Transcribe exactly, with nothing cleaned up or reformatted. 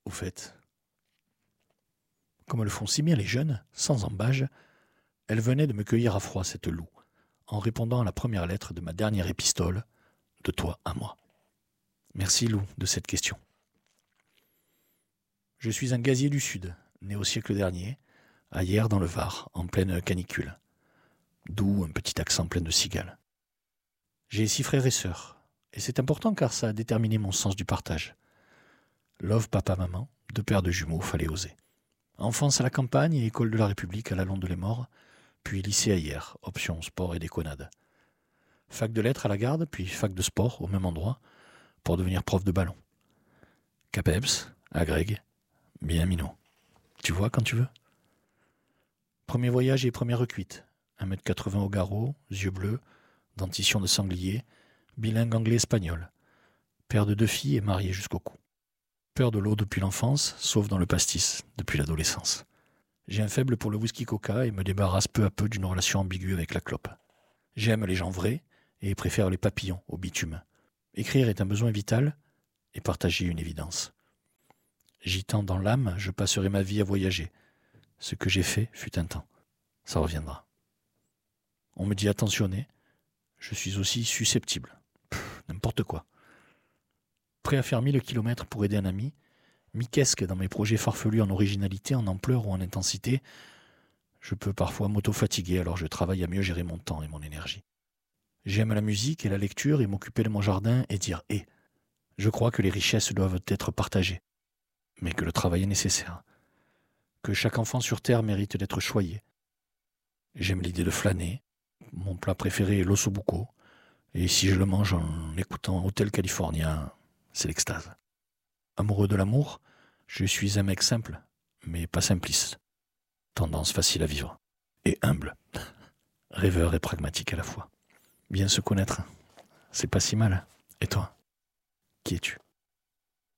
Au fait, comme le font si bien les jeunes, sans embâge, elle venait de me cueillir à froid, cette Lou, en répondant à la première lettre de ma dernière épistole, de toi à moi. Merci Lou de cette question. Je suis un gazier du Sud, né au siècle dernier, à Hyères dans le Var, en pleine canicule. D'où un petit accent plein de cigales. J'ai six frères et sœurs, et c'est important car ça a déterminé mon sens du partage. Love papa-maman, deux paires de jumeaux, fallait oser. Enfance à la campagne et école de la République à la Londe-les-Morts, puis lycée à Hyères, option sport et déconnade. Fac de lettres à la Garde, puis fac de sport au même endroit, pour devenir prof de ballon. Capeps, agrég, bien minot. Tu vois quand tu veux. Premier voyage et première recuite. un mètre quatre-vingts au garrot, yeux bleus, dentition de sanglier, bilingue anglais-espagnol. Père de deux filles et marié jusqu'au cou. Peur de l'eau depuis l'enfance, sauf dans le pastis, depuis l'adolescence. J'ai un faible pour le whisky coca et me débarrasse peu à peu d'une relation ambiguë avec la clope. J'aime les gens vrais et préfère les papillons au bitume. Écrire est un besoin vital et partager une évidence. Gitan dans l'âme, je passerai ma vie à voyager. Ce que j'ai fait fut un temps. Ça reviendra. On me dit attentionné, je suis aussi susceptible. Pff, n'importe quoi. Prêt à faire mille kilomètres pour aider un ami, mi-quesque dans mes projets farfelus en originalité, en ampleur ou en intensité, je peux parfois m'auto-fatiguer, alors je travaille à mieux gérer mon temps et mon énergie. J'aime la musique et la lecture et m'occuper de mon jardin et dire « et ». Je crois que les richesses doivent être partagées, mais que le travail est nécessaire, que chaque enfant sur Terre mérite d'être choyé. J'aime l'idée de flâner, mon plat préféré est l'ossobuco, et si je le mange en écoutant Hôtel California, c'est l'extase. Amoureux de l'amour, je suis un mec simple, mais pas simpliste. Tendance facile à vivre. Et humble. Rêveur et pragmatique à la fois. Bien se connaître, c'est pas si mal. Et toi, qui es-tu ?